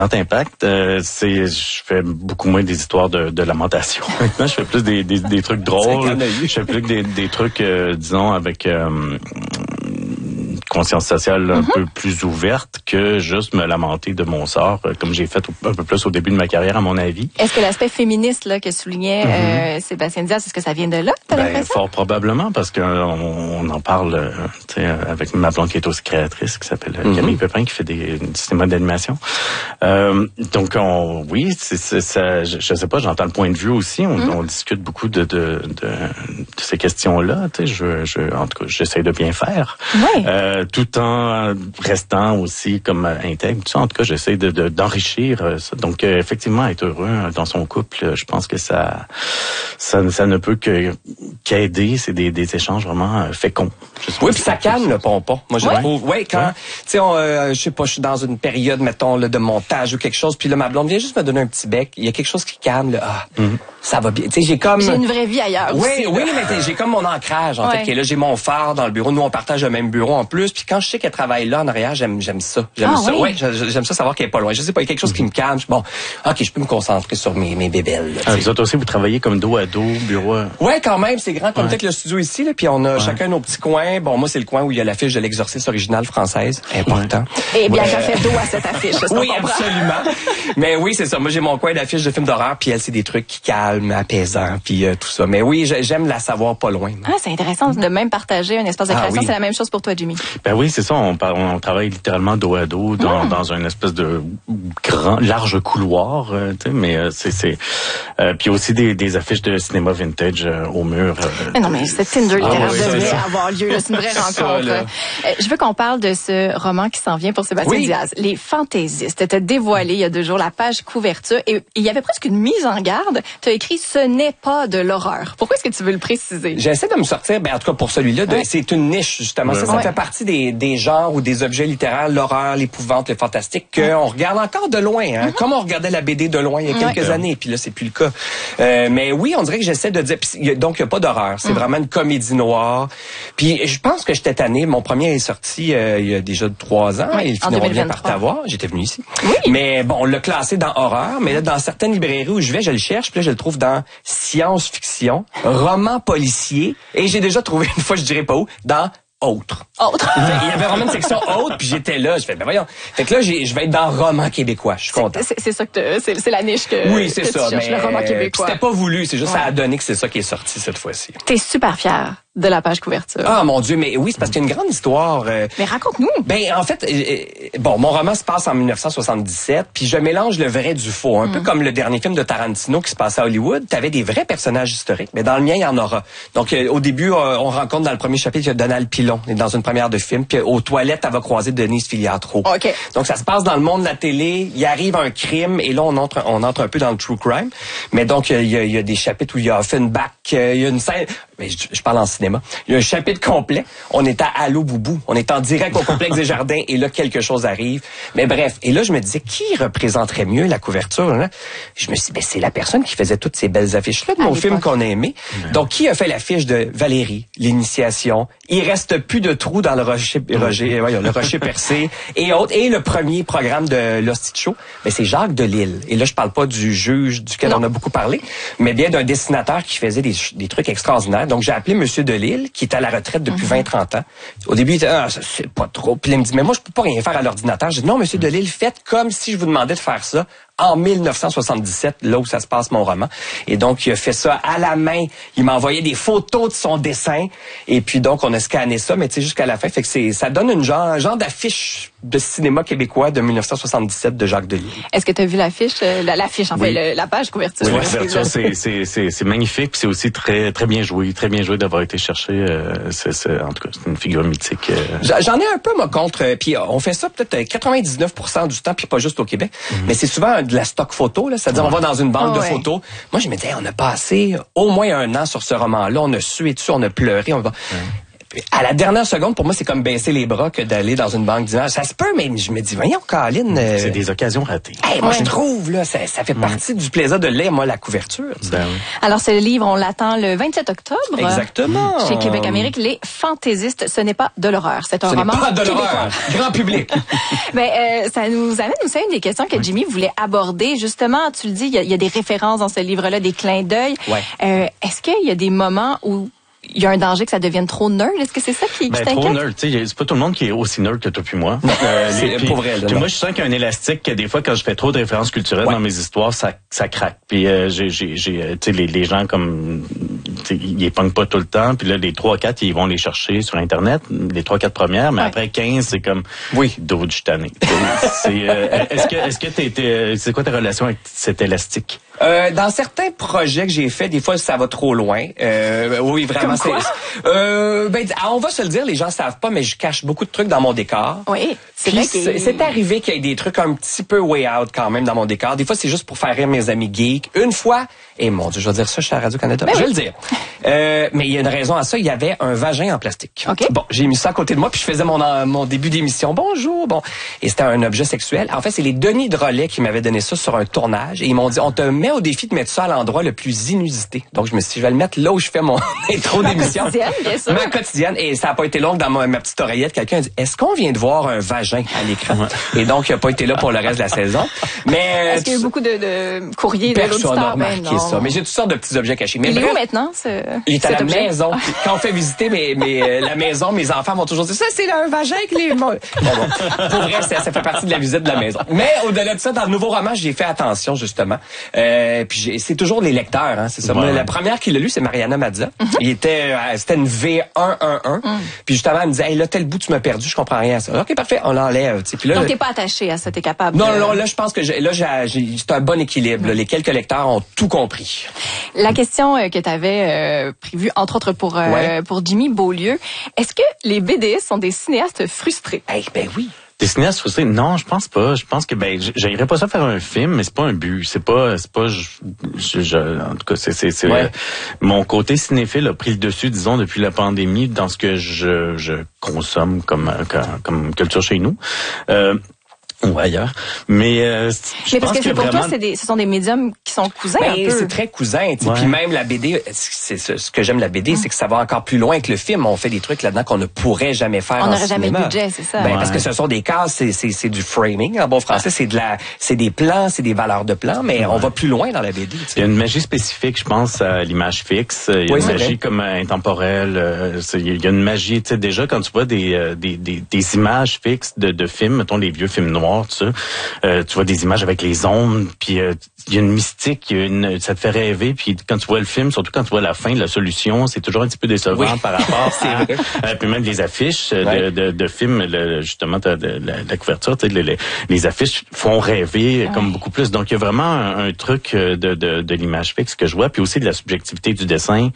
Impact, je fais beaucoup moins des histoires de lamentation. Maintenant, je fais plus des trucs drôles. Je fais plus des trucs, disons, avec conscience sociale un peu plus ouverte que juste me lamenter de mon sort, comme j'ai fait un peu plus au début de ma carrière, à mon avis. Est-ce que l'aspect féministe là que soulignait Sébastien Diaz, est-ce que ça vient de là, t'as l'impression? Fort probablement, parce qu'on en parle avec ma blonde qui est aussi créatrice, qui s'appelle Camille Pépin, qui fait du cinéma d'animation. Donc, oui, ça, je sais pas, j'entends le point de vue aussi. On discute beaucoup de ces questions-là. En tout cas, j'essaie de bien faire. Oui. Tout en restant aussi comme intègre. En tout cas, j'essaie d'enrichir ça. Donc, effectivement, être heureux dans son couple, je pense que ça ne peut qu'aider. C'est des échanges vraiment féconds. Oui, puis ça calme le pompon. Moi, je trouve. Oui, quand, tu sais, je sais pas, je suis dans une période, mettons, là, de montage ou quelque chose, puis là, ma blonde vient juste me donner un petit bec. Il y a quelque chose qui calme, là. Ça va bien. Tu sais, j'ai une vraie vie ailleurs aussi. Oui, mais j'ai comme mon ancrage, en fait, qui est là. J'ai mon phare dans le bureau. Nous, on partage le même bureau en plus. Puis quand je sais qu'elle travaille là, en arrière, j'aime ça. J'aime ça. Oui, j'aime ça savoir qu'elle est pas loin. Je sais pas, il y a quelque chose qui me calme. Bon, OK, je peux me concentrer sur mes bébelles. Vous autres aussi, vous travaillez comme dos à dos, bureau à... Oui, quand même. C'est grand comme peut-être le studio ici, là. Puis on a chacun nos petits coins. Bon, moi, c'est le coin où il y a l'affiche de l'Exorciste originale française. Important. Et bien, ça fait dos à cette affiche. Oui, absolument. Mais oui, c'est ça. Moi, j'ai mon coin d'affiche de films d'horreur, puis elle, c'est des trucs qui calment, apaisants, puis tout ça. Mais oui, j'aime la savoir pas loin. Ah, c'est intéressant de même partager un espace de création. C'est la même chose pour toi, Jimmy. Ben oui, c'est ça. On travaille littéralement dos à dos dans une espèce de large couloir, mais c'est puis aussi des affiches de cinéma vintage au mur. Non, mais cette Tinder littéraire devrait avoir lieu. C'est une vraie rencontre. Je veux qu'on parle de ce roman qui s'en vient pour Sébastien Diaz, Les Fantaisistes. Tu as dévoilé il y a 2 jours la page couverture et il y avait presque une mise en garde. Tu as écrit « Ce n'est pas de l'horreur ». Pourquoi est-ce que tu veux le préciser? J'essaie de me sortir, en tout cas pour celui-là, c'est une niche justement. Ça fait partie des genres ou des objets littéraires, l'horreur, l'épouvante, le fantastique, qu'on regarde encore de loin, comme on regardait la BD de loin il y a quelques années, puis là c'est plus le cas. Mais oui, on dirait que j'essaie de dire, donc il y a pas d'horreur, c'est vraiment une comédie noire. Puis je pense que j'étais tanné. Mon premier est sorti il y a déjà 3 ans, et il finira bien par t'avoir. J'étais venu ici. Oui. Mais bon, on l'a classé dans horreur, mais là dans certaines librairies où je vais, je le cherche, puis là je le trouve dans science-fiction, roman policier, et j'ai déjà trouvé une fois, je dirais pas où, dans autre. Il y avait vraiment une section autre, puis j'étais là, je fais voyons. Fait que là je vais être dans roman québécois, je suis content. C'est ça que c'est la niche que oui, c'est ça, mais le roman québécois. C'était pas voulu, c'est juste ça a donné que c'est ça qui est sorti cette fois-ci. T'es super fier de la page couverture. Ah mon Dieu, mais oui, c'est parce qu'il y a une grande histoire. Mais raconte-nous. En fait, mon roman se passe en 1977, puis je mélange le vrai du faux, un peu comme le dernier film de Tarantino qui se passait à Hollywood. T'avais des vrais personnages historiques, mais dans le mien il y en aura. Donc au début, on rencontre dans le premier chapitre il y a Donald Pilon, dans une première de film, puis aux toilettes elle va croiser Denise Filiatro. Okay. Donc ça se passe dans le monde de la télé. Il arrive un crime et là on entre un peu dans le true crime. Mais donc il y a des chapitres où il y a Offenbach, il y a une scène. Mais je parle en cinéma. Il y a un chapitre complet. On est à Allô Boubou. On est en direct au complexe des Jardins et là, quelque chose arrive. Mais bref. Et là, je me disais, qui représenterait mieux la couverture, là? Je me suis dit, c'est la personne qui faisait toutes ces belles affiches-là de nos films qu'on a aimés. Donc, qui a fait l'affiche de Valérie, l'initiation? Il reste plus de trous dans le rocher percé et autres. Et le premier programme de l'Hostie Show, c'est Jacques Delisle. Et là, je parle pas du juge duquel on a beaucoup parlé, mais bien d'un dessinateur qui faisait des trucs extraordinaires. Donc, j'ai appelé Monsieur Delisle, qui est à la retraite depuis 20-30 ans. Au début, il était, c'est pas trop. Puis là, il me dit, mais moi, je peux pas rien faire à l'ordinateur. J'ai dit, non, Monsieur Delisle, faites comme si je vous demandais de faire ça en 1977, là où ça se passe mon roman. Et donc, il a fait ça à la main. Il m'a envoyé des photos de son dessin. Et puis, donc, on a scanné ça, mais tu sais, jusqu'à la fin. Fait que ça donne un genre d'affiche de cinéma québécois de 1977 de Jacques Delisle. Est-ce que tu as vu l'affiche, la page couverture? Oui, la couverture, c'est magnifique. Puis c'est aussi très, très bien joué. Très bien joué d'avoir été cherché. En tout cas, c'est une figure mythique. J'en ai un peu, moi, contre. Puis on fait ça peut-être 99% du temps, puis pas juste au Québec. Mais c'est souvent de la stock photo, là. C'est-à-dire, on va dans une banque de photos. Moi, je me disais, on a passé au moins 1 an sur ce roman-là. On a sué dessus, on a pleuré. à la dernière seconde, pour moi, c'est comme baisser les bras que d'aller dans une banque d'images. Ça se peut, mais je me dis, voyons, Caroline... C'est des occasions ratées. Moi, je trouve, là, ça fait partie du plaisir de lire, moi, la couverture. Ben oui. Alors, ce livre, on l'attend le 27 octobre. Exactement. Chez Québec Amérique, Les Fantaisistes, ce n'est pas de l'horreur. C'est un roman pas de québécois. l'horreur. Grand public. Ça nous amène aussi à une des questions que Jimmy voulait aborder. Justement, tu le dis, il y a des références dans ce livre-là, des clins d'œil. Ouais. Est-ce qu'il y a des moments où il y a un danger que ça devienne trop nerd? Est-ce que c'est ça qui t'inquiète? Trop nerd, tu sais, c'est pas tout le monde qui est aussi nerd que toi puis moi. C'est pour vrai, là. Moi, je sens qu'il y a un élastique que des fois, quand je fais trop de références culturelles dans mes histoires, ça craque. Puis tu sais, les gens comme, ils les pognent pas tout le temps. Puis là, les 3-4, ils vont les chercher sur Internet, les 3-4 premières. Mais après 15, c'est comme, d'autres, je suis tanné. Est-ce que c'est quoi ta relation avec cet élastique? Dans certains projets que j'ai faits, des fois, ça va trop loin. Oui, vraiment. On va se le dire, les gens savent pas, mais je cache beaucoup de trucs dans mon décor. Oui, c'est vrai. C'est arrivé qu'il y ait des trucs un petit peu way out quand même dans mon décor. Des fois, c'est juste pour faire rire mes amis geeks. Une fois, et mon Dieu, je vais dire ça, je suis à Radio-Canada. Je vais le dire. Mais il y a une raison à ça. Il y avait un vagin en plastique. Okay. Bon, j'ai mis ça à côté de moi, puis je faisais mon début d'émission. Bonjour, bon. Et c'était un objet sexuel. En fait, c'est les Denis Drolet qui m'avaient donné ça sur un tournage. Et ils m'ont dit, on te met au défi de mettre ça à l'endroit le plus inusité. Donc, je me suis dit, je vais le mettre là où je fais mon intro d'émission. Ma quotidienne. Et ça n'a pas été long dans ma petite oreillette. Quelqu'un a dit, est-ce qu'on vient de voir un vagin à l'écran? Et donc, il n'a pas été là pour le reste de la saison. Mais est-ce qu'il y a eu beaucoup de courriers de l'auditeur? Personne n'a remarqué ça. Mais j'ai toutes sortes de petits objets cachés. Mais il est où maintenant, il est à la maison. Quand on fait visiter la maison, mes enfants vont toujours dire, ça, c'est un vagin avec les... Bon. Pour vrai, ça fait partie de la visite de la maison. Mais au-delà de ça, dans le nouveau roman, j'ai fait attention, justement. Puis c'est toujours les lecteurs, hein, c'est ça. Ouais. La première qui l'a lu, c'est Mariana Mazza. C'était une V111. Puis justement, elle me disait, hey, là, tel bout, tu m'as perdu, je comprends rien à ça. OK, parfait, on l'enlève. Puis là, donc, t'es pas attaché à ça, t'es capable. Non, là, je pense que c'est un bon équilibre. Là. Les quelques lecteurs ont tout compris. La question que tu avais prévue, entre autres pour Jimmy Beaulieu, est-ce que les BDistes sont des cinéastes frustrés? Ben oui. Des cinéastes frustrés? Non, je pense pas. Je pense que j'irais pas ça faire un film, mais c'est pas un but. C'est pas en tout cas, c'est mon côté cinéphile a pris le dessus, disons, depuis la pandémie dans ce que je consomme comme culture chez nous. Ou ailleurs. Mais parce que pour toi, ce sont des médiums qui sont cousins un peu. C'est très cousin. Ouais. Puis même la BD, c'est ce que j'aime la BD, c'est que ça va encore plus loin que le film. On fait des trucs là-dedans qu'on ne pourrait jamais faire en cinéma. On n'aurait jamais le budget, c'est ça. Parce que ce sont des cases, c'est du framing en bon français. C'est des plans, c'est des valeurs de plans, mais on va plus loin dans la BD. Il y a une magie spécifique, je pense, à l'image fixe. Il y a une magie comme intemporelle. Il y a une magie, tu sais, déjà quand tu vois des images fixes de films, mettons les vieux films noirs, tu vois des images avec les ombres, puis il y a une mystique, ça te fait rêver, puis quand tu vois le film, surtout quand tu vois la fin, la solution, c'est toujours un petit peu décevant par rapport à puis même les affiches de films, justement la couverture, tu sais, les affiches font rêver comme beaucoup plus. Donc il y a vraiment un truc de l'image fixe que je vois, puis aussi de la subjectivité du dessin.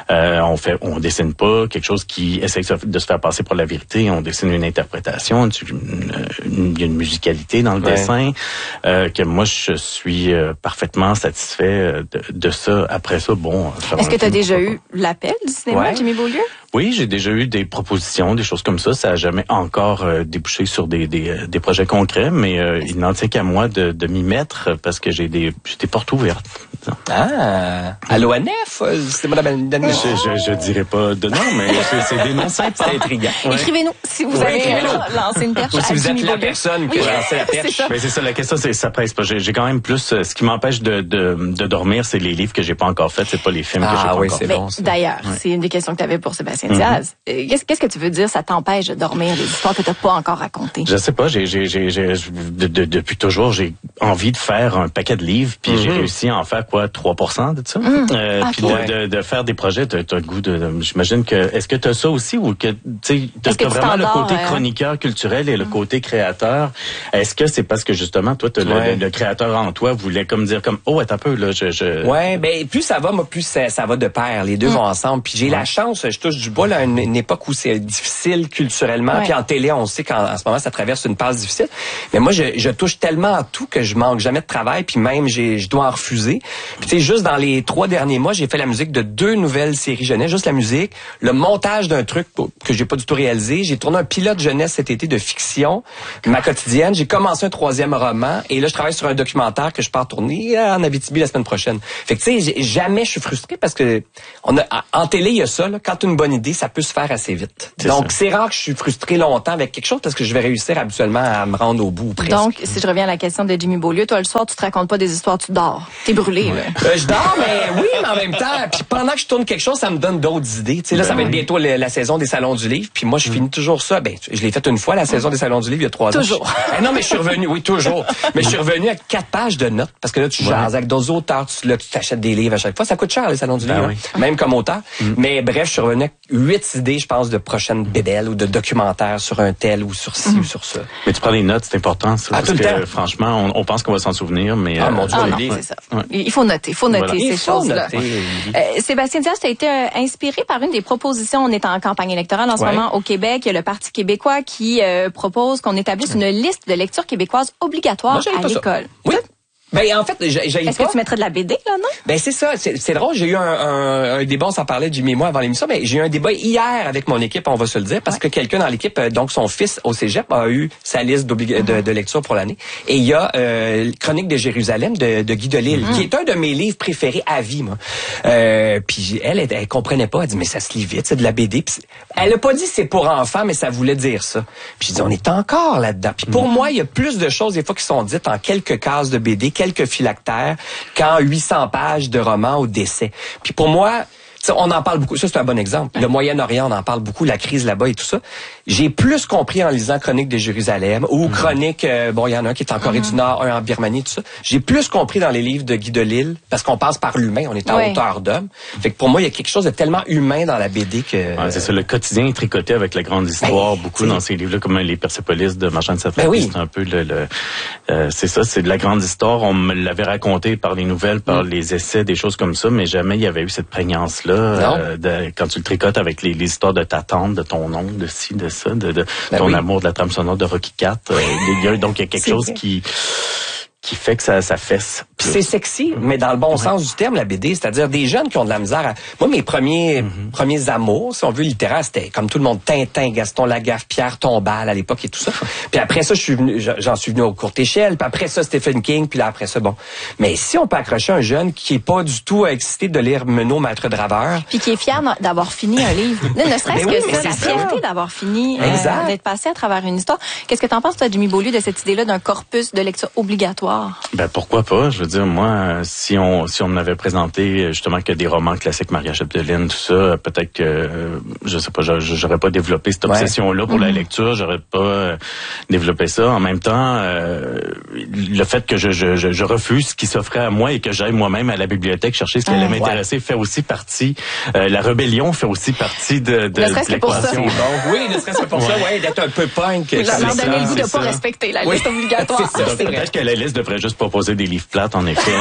On dessine pas quelque chose qui essaie de se faire passer pour la vérité, on dessine une interprétation, il y a une musicalité dans le dessin, que moi je suis parfaitement satisfait de ça. Après ça, bon... Est-ce que tu as déjà eu l'appel du cinéma, Jimmy Beaulieu? Oui, j'ai déjà eu des propositions, des choses comme ça. Ça n'a jamais encore débouché sur des projets concrets, mais il n'en tient qu'à moi de m'y mettre parce que j'ai des portes ouvertes. Ah! À l'ONF? C'est moi je dirais pas de nom, mais c'est des noms simples. C'est intriguant. Écrivez-nous si vous avez lancé une perche. Ou si vous êtes la personne qui a lancé la perche. Mais c'est ça, la question, c'est ça presse pas. J'ai quand même plus... ce qui m'empêche de dormir, c'est les livres que j'ai pas encore faits, c'est pas les films que j'ai pas encore faits. Bon, d'ailleurs, c'est une des questions que tu avais pour Sébastien Diaz. Qu'est-ce que tu veux dire, ça t'empêche de dormir, les histoires que tu n'as pas encore racontées? Je sais pas, depuis toujours, j'ai envie de faire un paquet de livres, puis j'ai réussi à en faire 3% de ça. Puis de faire des projets, t'as le goût j'imagine que, est-ce que t'as ça aussi, ou que, tu sais, t'as vraiment le côté chroniqueur culturel et le côté créateur? Est-ce que c'est parce que, justement, toi, le créateur en toi voulait comme dire, attends un peu, là, Ouais, ben, plus ça va, moi, plus ça va de pair. Les deux vont ensemble. Puis j'ai la chance, je touche du du bois, là, une époque où c'est difficile culturellement. Puis en télé, on sait qu'en ce moment, ça traverse une passe difficile. Mais moi, je touche tellement à tout que je manque jamais de travail. Puis même, je dois en refuser. Puis tu sais, juste dans les 3 derniers mois, j'ai fait la musique de 2 nouvelles séries jeunesse. Juste la musique, le montage d'un truc que j'ai pas du tout réalisé. J'ai tourné un pilote jeunesse cet été de fiction, ma quotidienne. J'ai commencé un 3e roman. Et là, je travaille sur un documentaire que je pars tourner en Abitibi la semaine prochaine. Fait que tu sais, jamais je suis frustré parce que en télé, il y a ça, là, quand tu as une bonne idée, ça peut se faire assez vite. Donc, c'est rare que je suis frustré longtemps avec quelque chose parce que je vais réussir habituellement à me rendre au bout presque. Donc, si je reviens à la question de Jimmy Beaulieu, toi, le soir, tu te racontes pas des histoires, tu dors. T'es brûlé, là. Je dors, mais oui, mais en même temps, puis pendant que je tourne quelque chose, ça me donne d'autres idées. Tu sais, là, ça va être bientôt la saison des Salons du Livre, puis moi, je finis toujours ça. Ben, je l'ai fait une fois, la saison des Salons du Livre, il y a 3 ans. Toujours. Non, mais je suis revenu, oui, toujours. Mais je suis revenu à 4 pages de notes, parce que là, tu jases avec d'autres auteurs, tu t'achètes des livres à chaque fois. Ça coûte cher, les Salons du Livre, même comme auteur. Mais bref, je suis revenu avec 8 idées, je pense, de prochaines bébelles ou de documentaires sur un tel ou sur ci ou sur ça. Mais tu prends les notes, c'est important, ça. Parce que, franchement, on pense qu'on va s'en souvenir, mais... mon Dieu, non, c'est ça. Ouais. Il faut noter ces choses-là. Sébastien Diaz, tu as été inspiré par une des propositions. On est en campagne électorale en ce moment au Québec. Il y a le Parti québécois qui propose qu'on établisse une liste de lecture québécoise obligatoire à l'école. Oui. Ben, en fait, Est-ce que tu mettrais de la BD, là, non? Ben, c'est ça. C'est drôle. J'ai eu un débat, on s'en parlait, Jimmy et moi, avant l'émission, mais j'ai eu un débat hier avec mon équipe, on va se le dire, parce que quelqu'un dans l'équipe, donc son fils au cégep, a eu sa liste de lecture pour l'année. Et il y a Chronique de Jérusalem de Guy Delisle, qui est un de mes livres préférés à vie, moi. Puis elle comprenait pas. Elle dit, mais ça se lit vite, c'est de la BD. Puis elle a pas dit c'est pour enfants, mais ça voulait dire ça. Puis je dis, on est encore là-dedans. Puis pour moi, il y a plus de choses, des fois, qui sont dites en quelques cases de BD, quelques phylactères, qu'en 800 pages de romans au décès. Puis pour moi, on en parle beaucoup. Ça, c'est un bon exemple. Le Moyen-Orient, on en parle beaucoup, la crise là-bas et tout ça. J'ai plus compris en lisant Chronique de Jérusalem ou Chronique, il y en a un qui est en Corée du Nord, un en Birmanie, tout ça. J'ai plus compris dans les livres de Guy Delisle parce qu'on passe par l'humain, on est en hauteur d'homme. Fait que pour moi, il y a quelque chose de tellement humain dans la BD que... c'est ça, le quotidien est tricoté avec la grande histoire, beaucoup dans ces livres-là, comme les Persépolis de Marchand de Safran. C'est un peu c'est ça, c'est de la grande histoire. On me l'avait raconté par les nouvelles, par les essais, des choses comme ça, mais jamais il y avait eu cette prégnance-là. Quand tu le tricotes avec les histoires de ta tante, de ton oncle, de ci, de ça, de ton amour de la trame sonore de Rocky IV. Donc il y a quelque chose qui fait que ça fesse. Puis c'est sexy, mais dans le bon sens du terme, la BD, c'est-à-dire des jeunes qui ont de la misère. Moi, mes premiers amours, si on veut, littéraires, c'était comme tout le monde, Tintin, Gaston Lagaffe, Pierre Tombal à l'époque et tout ça. Puis après ça, j'en suis venu aux courtes échelles. Puis après ça, Stephen King. Puis là, après ça, bon. Mais si on peut accrocher un jeune qui est pas du tout excité de lire Menot, Maître Draveur. Puis qui est fier d'avoir fini un livre. Ne serait-ce que ça, la fierté d'avoir fini, d'être passé à travers une histoire. Qu'est-ce que t'en penses, toi, Jimmy Beaulieu, de cette idée-là d'un corpus de lecture obligatoire? Ben pourquoi pas? Je veux dire, moi, si on m'avait présenté justement que des romans classiques, Maria Chapdelaine, tout ça, peut-être que je sais pas, j'aurais pas développé cette obsession-là pour la lecture, j'aurais pas développé ça. En même temps, le fait que je refuse ce qui s'offrait à moi et que j'aille moi-même à la bibliothèque chercher ce qui allait m'intéresser fait aussi partie. La rébellion fait aussi partie de l'équation. Oui, ne serait-ce que pour ça, d'être un peu punk. Leur donner le goût de pas respecter la liste obligatoire. Peut-être que la liste devrait juste proposer des livres plates, en effet.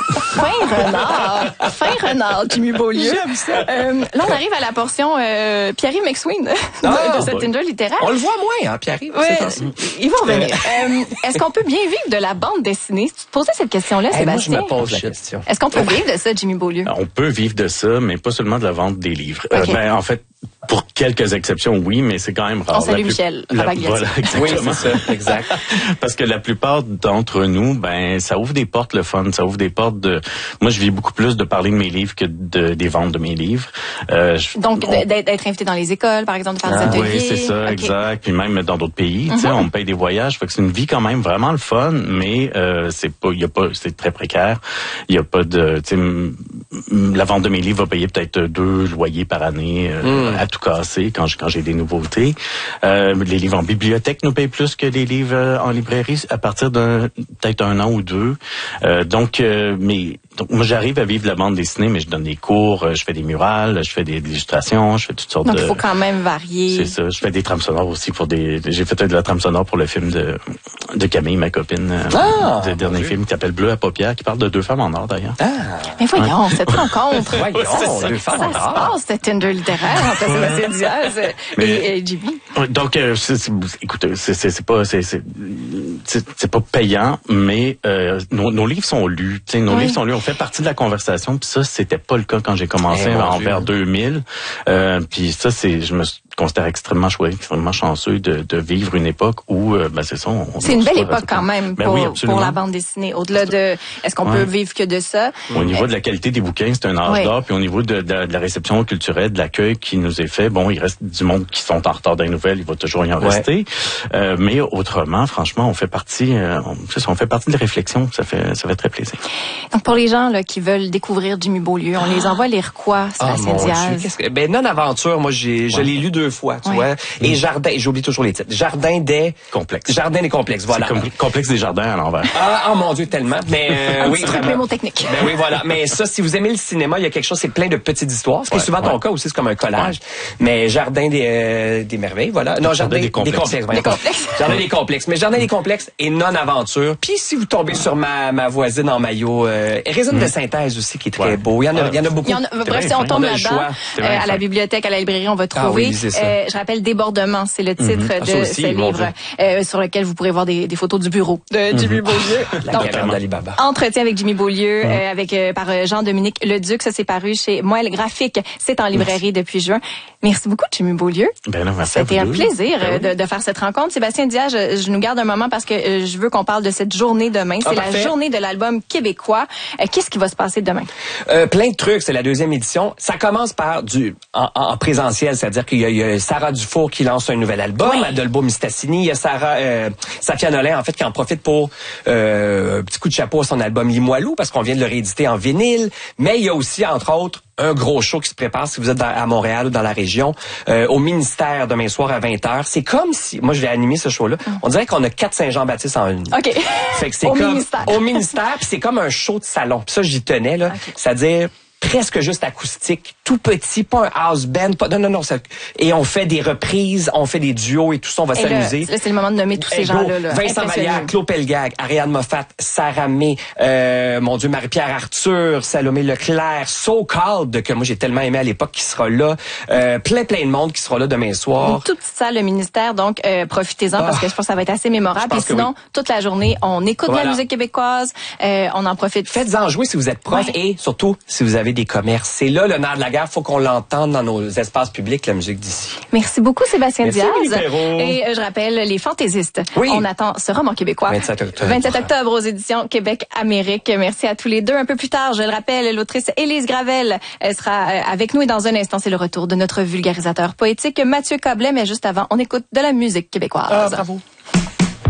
Fin renard, Jimmy Beaulieu. J'aime ça. Là, on arrive à la portion Pierre-Yves McSween de cette Tinder littéraire. On le voit moins, Pierre-Yves. Il va revenir. Est-ce qu'on peut bien vivre de la bande dessinée? Tu te posais cette question-là, Sébastien? Moi, je me pose la question. Est-ce qu'on peut vivre de ça, Jimmy Beaulieu? On peut vivre de ça, mais pas seulement de la vente des livres. En fait, pour quelques exceptions, oui, mais c'est quand même rare. On salue Michel. Voilà, exactement. Oui, c'est ça, exact. Parce que la plupart d'entre nous, ça ouvre des portes, le fun. Ça ouvre des portes de... Moi, je vis beaucoup plus de parler de mes livres que des ventes de mes livres. Donc, d'être invité dans les écoles, par exemple, de faire des ateliers. Oui, c'est ça, exact. Puis même dans d'autres pays, tu sais, on me paye des voyages. Fait que c'est une vie quand même vraiment le fun, mais c'est très précaire. Il y a pas de... Tu sais, la vente de mes livres va payer peut-être 2 loyers par année à tout casser quand j'ai des nouveautés. Les livres en bibliothèque nous payent plus que les livres en librairie à partir d'un peut-être 1 an ou 2. Donc, mais donc moi j'arrive à vivre la bande dessinée, mais je donne des cours, je fais des murales, je fais des illustrations, je fais toutes sortes donc, il faut quand même varier. C'est ça. Je fais des trames sonores aussi j'ai fait de la trame sonore pour le film de Camille, ma copine, le dernier film qui s'appelle Bleu à paupières, qui parle de 2 femmes en or d'ailleurs. Mais voyons, cette rencontre. Voyons, 2 femmes en or. Ça se passe, cette Tinder littéraire entre Sébastien Diaz et JB. Donc, écoutez, c'est pas payant, mais nos livres sont lus. Nos livres sont lus. On fait partie de la conversation. Puis ça, c'était pas le cas quand j'ai commencé vers 2000. Puis ça, je me considère extrêmement chouette, extrêmement chanceux de vivre une époque où, c'est ça. C'est une belle époque quand même pour la bande dessinée. Au-delà de, est-ce qu'on peut vivre que de ça? Au niveau de la qualité des bouquins, c'est un âge d'or. Puis au niveau de la réception culturelle, de l'accueil qui nous est fait, il reste du monde qui sont en retard des nouvelles. Il va toujours y en rester. Mais autrement, franchement, on fait partie de la réflexion. Ça fait très plaisir. Donc pour les gens là qui veulent découvrir Jimmy Beaulieu, on les envoie lire quoi, Sébastien Diaz? Non-aventure, moi je l'ai lu 2 fois, tu vois. Et Jardin, j'oublie toujours les titres. Jardin des complexes, voilà. C'est complexe des jardins à l'envers. Oh mon Dieu, tellement. Mais oui, vraiment. Mémotechnique. Ben oui, voilà. Mais ça, si vous aimez le cinéma, il y a quelque chose, c'est plein de petites histoires. Ce qui est souvent ton cas aussi, c'est comme un collage. Mais Jardin des merveilles, voilà. Non, Jardin des complexes. Jardin des complexes. Mais Jardin des complexes et non-aventure. Puis si vous tombez sur ma voisine en maillot, Résine de synthèse aussi, qui est très beau. Il y en a beaucoup. Bref, si on tombe là-dedans, à la bibliothèque, à la librairie, on va trouver. Je rappelle Débordement, c'est le titre de ce livre sur lequel vous pourrez voir des photos du bureau de Jimmy Beaulieu. La galère d'Alibaba. Entretien avec Jimmy Beaulieu, par Jean-Dominique Leduc. Ça, c'est paru chez Moelle Graphique. C'est en librairie depuis juin. Merci beaucoup, Jimmy Beaulieu. C'était un plaisir de faire cette rencontre. Sébastien Diaz, je nous garde un moment parce que je veux qu'on parle de cette journée demain. C'est la journée de l'album québécois. Qu'est-ce qui va se passer demain? Plein de trucs. C'est la 2e édition. Ça commence par en présentiel, c'est-à-dire qu'il y a Sarah Dufour qui lance un nouvel album, Adolbo Mistassini. Il y a Safia Nolin, en fait, qui en profite pour un petit coup de chapeau à son album Limoilou, parce qu'on vient de le rééditer en vinyle. Mais il y a aussi, entre autres, un gros show qui se prépare si vous êtes à Montréal ou dans la région, au Ministère demain soir à 20h. C'est comme si, moi je vais animer ce show-là, on dirait qu'on a 4 Saint-Jean-Baptiste en une. OK. Fait que c'est au Ministère, puis c'est comme un show de salon. Puis ça, j'y tenais, là. Okay. C'est-à-dire presque juste acoustique, tout petit, pas un house band, non. Et on fait des reprises, on fait des duos et tout ça, on va s'amuser. Là, c'est le moment de nommer tous ces gens-là. Vincent Vallière, Claude Pelgag, Ariane Moffat, Sarah May, mon Dieu, Marie-Pierre Arthur, Salomé Leclerc, So Called, que moi j'ai tellement aimé à l'époque, qui sera là. Plein de monde qui sera là demain soir. Une toute petite salle, le ministère, donc profitez-en parce que je pense que ça va être assez mémorable. Et sinon, toute la journée, on écoute la musique québécoise, on en profite. Faites-en jouer si vous êtes prof et surtout si vous avez des commerces. C'est là le nerf de la guerre. Faut qu'on l'entende dans nos espaces publics, la musique d'ici. Merci beaucoup, Sébastien Diaz. Et je rappelle, Les Fantaisistes. Oui. On attend ce roman québécois. 27 octobre aux éditions Québec-Amérique. Merci à tous les deux. Un peu plus tard, je le rappelle, l'autrice Élise Gravel sera avec nous et dans un instant, c'est le retour de notre vulgarisateur poétique Mathieu Coblet. Mais juste avant, on écoute de la musique québécoise. Bravo.